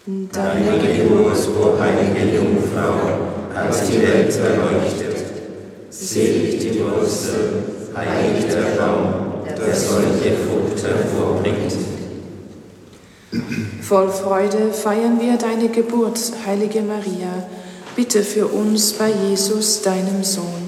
Deine Geburt, o heilige Jungfrau, hat die Welt erleuchtet. Selig die Wurzel, heilig der Baum, der solche Frucht hervorbringt. Voll Freude feiern wir deine Geburt, heilige Maria. Bitte für uns bei Jesus, deinem Sohn.